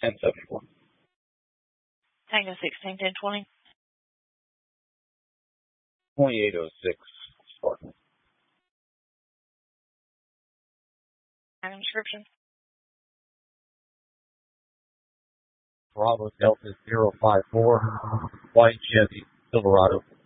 1074. Tango 16, 1020. 2806. Spartan. Item description. Bravo Delta 054, white Chevy Silverado.